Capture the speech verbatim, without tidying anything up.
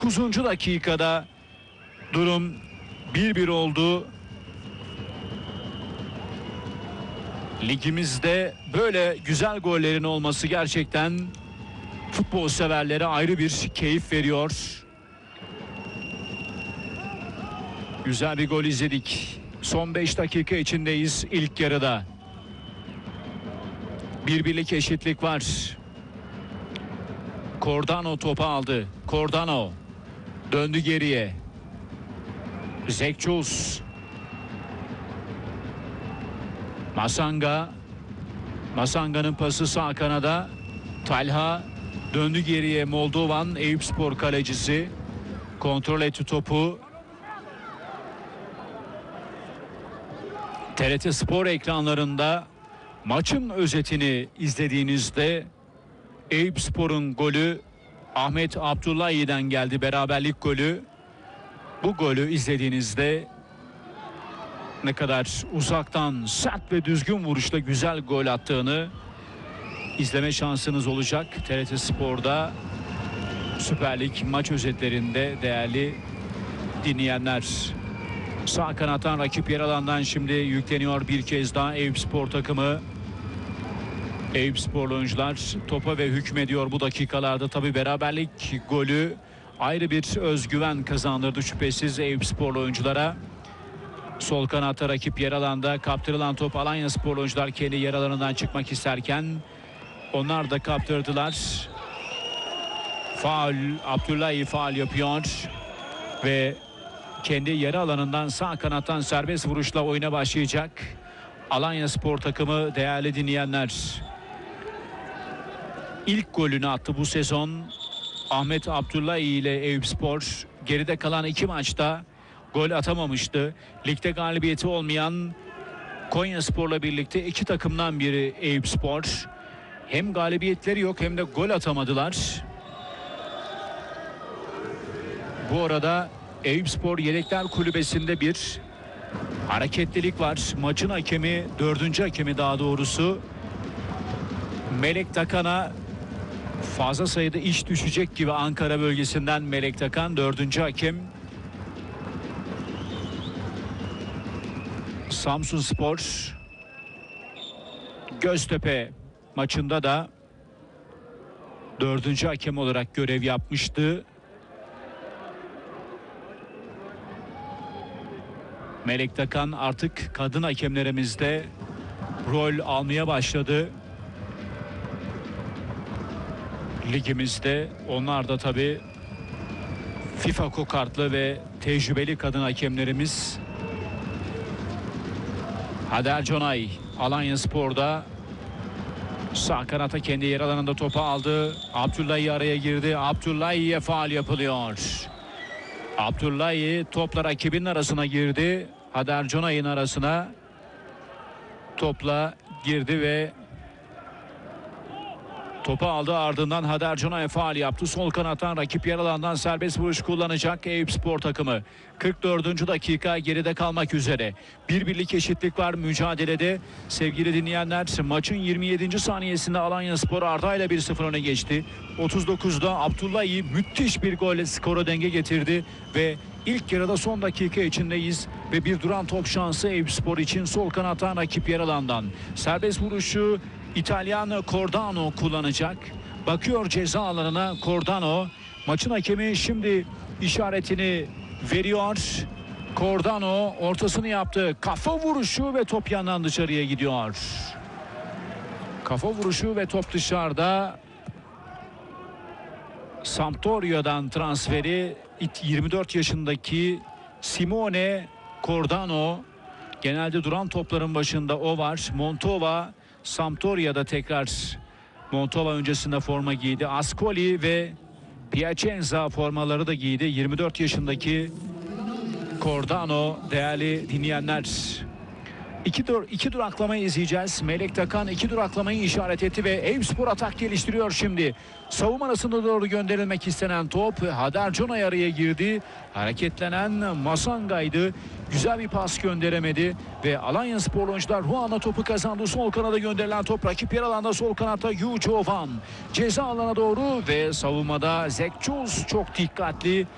dokuzuncu dakikada durum bir bir oldu. Ligimizde böyle güzel gollerin olması gerçekten futbol severlere ayrı bir keyif veriyor. Güzel bir gol izledik. Son beş dakika içindeyiz ilk yarıda. Bir birlik eşitlik var. Cordano topu aldı. Cordano döndü geriye. Zekçuz. Masanga. Masanga'nın pası sağ kanada. Talha döndü geriye. Moldovan Eyüpspor kalecisi kontrol etti topu. T R T Spor ekranlarında maçın özetini izlediğinizde Eyüpspor'un golü Ahmet Abdullahi'den geldi, beraberlik golü. Bu golü izlediğinizde ne kadar uzaktan sert ve düzgün vuruşla güzel gol attığını izleme şansınız olacak. T R T Spor'da Süper Lig maç özetlerinde değerli dinleyenler. Sağ kanattan rakip yer alandan şimdi yükleniyor bir kez daha Eyüpspor takımı. Eyüpsporlu oyuncular topa ve hükmediyor bu dakikalarda. Tabi beraberlik golü ayrı bir özgüven kazandırdı şüphesiz Eyüpsporlu oyunculara. Sol kanatta rakip yer alanda kaptırılan top, Alanyasporlu oyuncular kendi yer alanından çıkmak isterken onlar da kaptırdılar. Faul, Abdullahi faul yapıyor ve kendi yarı alanından sağ kanattan serbest vuruşla oyuna başlayacak Alanyaspor takımı değerli dinleyenler. İlk golünü attı bu sezon Ahmet Abdullahi ile Eyüpspor. Geride kalan iki maçta gol atamamıştı. Ligde galibiyeti olmayan Konyaspor'la birlikte iki takımdan biri Eyüpspor. Hem galibiyetleri yok hem de gol atamadılar. Bu arada Eyüpspor Yedekler Kulübesi'nde bir hareketlilik var. Maçın hakemi, dördüncü hakemi daha doğrusu, Melek Takan'a fazla sayıda iş düşecek gibi Ankara bölgesinden Melek Takan dördüncü hakem. Samsunspor Göztepe maçında da dördüncü hakem olarak görev yapmıştı. Melek Takan artık kadın hakemlerimizde rol almaya başladı. Ligimizde onlar da tabii FIFA kokartlı ve tecrübeli kadın hakemlerimiz. Hader Conay Alanyaspor'da sağ kanata kendi yer alanında topu aldı. Abdullahi araya girdi. Abdullahi'ye faul yapılıyor. Abdullahi topla rakibinin arasına girdi. Hader Conay'ın arasına topla girdi ve topu aldı, ardından Hader Conay faul yaptı. Sol kanattan rakip yer alandan serbest vuruş kullanacak Eyüpspor takımı. kırk dördüncü dakika geride kalmak üzere. Bir birlik eşitlik var mücadelede. Sevgili dinleyenler, maçın yirmi yedinci saniyesinde Alanyaspor Arda ile bir sıfır öne geçti. otuz dokuzda Abdullahi müthiş bir golle skora denge getirdi ve ilk yarıda son dakika içindeyiz ve bir duran top şansı Eyüpspor için sol kanattan rakip yer alandan. Serbest vuruşu İtalyan Cordano kullanacak. Bakıyor ceza alanına Cordano. Maçın hakemi şimdi işaretini veriyor. Cordano ortasını yaptı. Kafa vuruşu ve top yandan dışarıya gidiyor. Kafa vuruşu ve top dışarıda. Sampdoria'dan transferi yirmi dört yaşındaki Simone Cordano. Genelde duran topların başında o var. Montova Sampdoria'da tekrar Montova öncesinde forma giydi. Ascoli ve Piacenza formaları da giydi. yirmi dört yaşındaki Cordano değerli dinleyenler. İki, dur iki duraklamayı izleyeceğiz. Melek Takan iki duraklamayı işaret etti ve Eyüpspor atak geliştiriyor şimdi. Savunma arasında doğru gönderilmek istenen top Hader Conay araya girdi. Hareketlenen Masanga'ydı. Güzel bir pas gönderemedi ve Alanyaspor oyuncular Ruan'a topu kazandı. Sol kanada gönderilen top rakip yer alanda sol kanatta Yu Jovan. Ceza alana doğru ve savunmada Zekçuz çok dikkatli.